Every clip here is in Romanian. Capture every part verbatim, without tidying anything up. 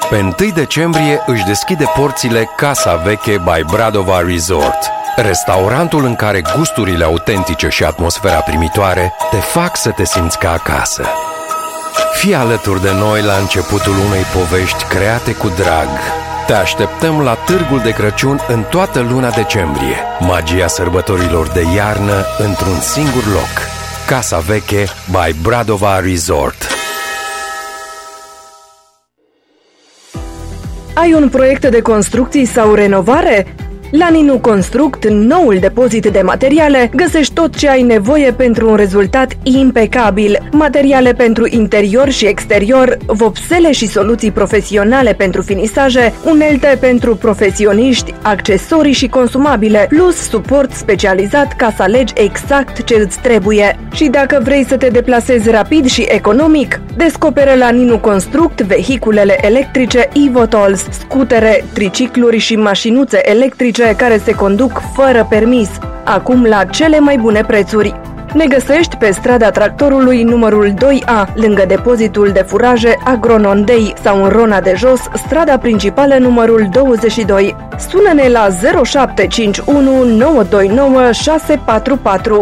Pe întâi decembrie își deschide porțile Casa Veche by Bradova Resort, restaurantul în care gusturile autentice și atmosfera primitoare te fac să te simți ca acasă. Fii alături de noi la începutul unei povești create cu drag. Te așteptăm la Târgul de Crăciun în toată luna decembrie. Magia sărbătorilor de iarnă într-un singur loc. Casa Veche by Bradova Resort. Ai un proiect de construcții sau renovare? La Ninu Construct, noul depozit de materiale, găsești tot ce ai nevoie pentru un rezultat impecabil. Materiale pentru interior și exterior, vopsele și soluții profesionale pentru finisaje, unelte pentru profesioniști, accesorii și consumabile, plus suport specializat ca să alegi exact ce îți trebuie. Și dacă vrei să te deplasezi rapid și economic, descoperă la Ninu Construct vehiculele electrice eVTOLs, scutere, tricicluri și mașinuțe electrice care se conduc fără permis, acum la cele mai bune prețuri. Ne găsești pe strada Tractorului numărul doi A, lângă depozitul de furaje Agronondei, sau în Rona de Jos, strada principală numărul douăzeci și doi. Sună-ne la zero șapte cinci unu nouă doi nouă șase patru patru.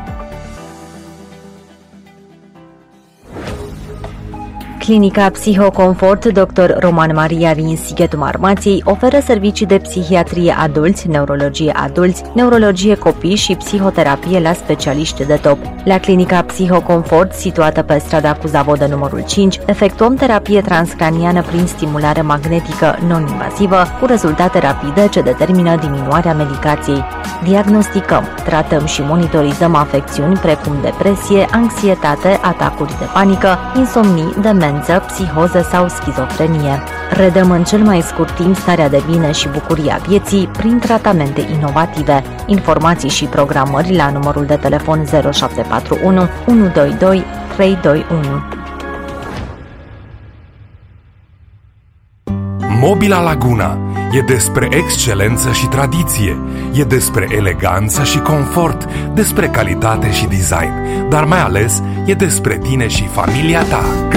Clinica Psihoconfort doctor Roman Maria din Sighetul Marmației oferă servicii de psihiatrie adulți, neurologie adulți, neurologie copii și psihoterapie la specialiști de top. La Clinica Psihoconfort, situată pe strada Cuzavodă numărul cinci, efectuăm terapie transcraniană prin stimulare magnetică non-invazivă, cu rezultate rapide ce determină diminuarea medicației. Diagnosticăm, tratăm și monitorizăm afecțiuni precum depresie, anxietate, atacuri de panică, insomnii, demență, psihoză sau schizofrenie. Redăm în cel mai scurt timp starea de bine și bucuria vieții prin tratamente inovative. Informații și programări la numărul de telefon zero șapte patru unu unu doi doi trei doi unu. Mobila Laguna e despre excelență și tradiție, e despre eleganță și confort, despre calitate și design, dar mai ales e despre tine și familia ta.